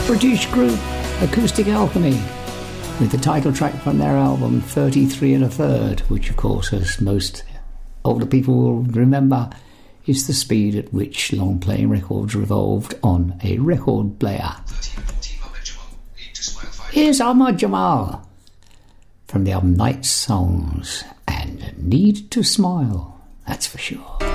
British group Acoustic Alchemy with the title track from their album 33 1/3, which of course, as most older people will remember, is the speed at which long-playing records revolved on a record player. Here's Ahmad Jamal from the album Night Songs, and Need to Smile, that's for sure.